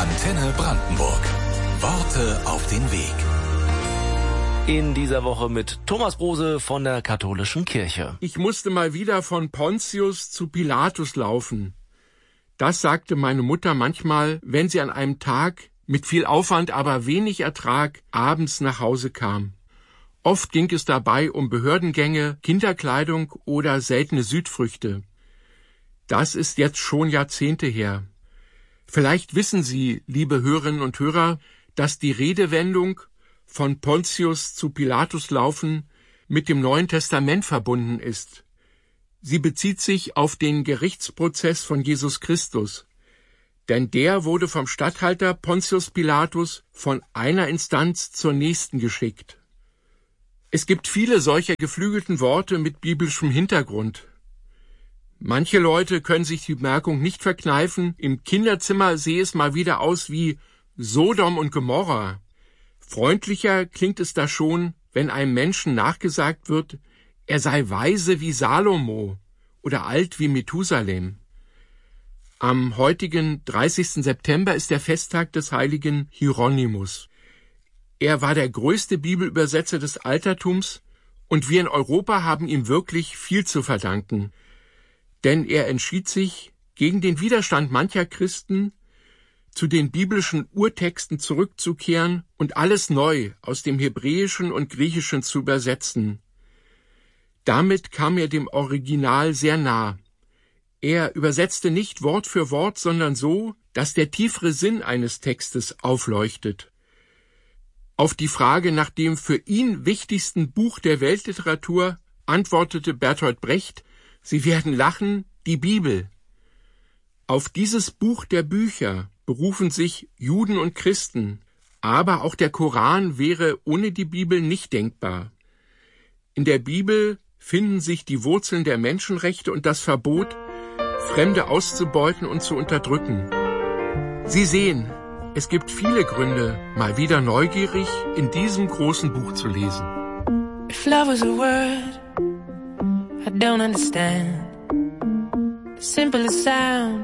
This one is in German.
Antenne Brandenburg. Worte auf den Weg. In dieser Woche mit Thomas Brose von der Katholischen Kirche. Ich musste mal wieder von Pontius zu Pilatus laufen. Das sagte meine Mutter manchmal, wenn sie an einem Tag mit viel Aufwand, aber wenig Ertrag abends nach Hause kam. Oft ging es dabei um Behördengänge, Kinderkleidung oder seltene Südfrüchte. Das ist jetzt schon Jahrzehnte her. Vielleicht wissen Sie, liebe Hörerinnen und Hörer, dass die Redewendung von Pontius zu Pilatus laufen mit dem Neuen Testament verbunden ist. Sie bezieht sich auf den Gerichtsprozess von Jesus Christus. Denn der wurde vom Statthalter Pontius Pilatus von einer Instanz zur nächsten geschickt. Es gibt viele solcher geflügelten Worte mit biblischem Hintergrund. Manche Leute können sich die Bemerkung nicht verkneifen, im Kinderzimmer sehe es mal wieder aus wie Sodom und Gomorra. Freundlicher klingt es da schon, wenn einem Menschen nachgesagt wird, er sei weise wie Salomo oder alt wie Methusalem. Am heutigen 30. September ist der Festtag des heiligen Hieronymus. Er war der größte Bibelübersetzer des Altertums und wir in Europa haben ihm wirklich viel zu verdanken. Denn er entschied sich, gegen den Widerstand mancher Christen zu den biblischen Urtexten zurückzukehren und alles neu aus dem Hebräischen und Griechischen zu übersetzen. Damit kam er dem Original sehr nah. Er übersetzte nicht Wort für Wort, sondern so, dass der tiefere Sinn eines Textes aufleuchtet. Auf die Frage nach dem für ihn wichtigsten Buch der Weltliteratur antwortete Bertolt Brecht, Sie werden lachen, die Bibel. Auf dieses Buch der Bücher berufen sich Juden und Christen, aber auch der Koran wäre ohne die Bibel nicht denkbar. In der Bibel finden sich die Wurzeln der Menschenrechte und das Verbot, Fremde auszubeuten und zu unterdrücken. Sie sehen, es gibt viele Gründe, mal wieder neugierig in diesem großen Buch zu lesen. If love was a word I don't understand. The simplest sound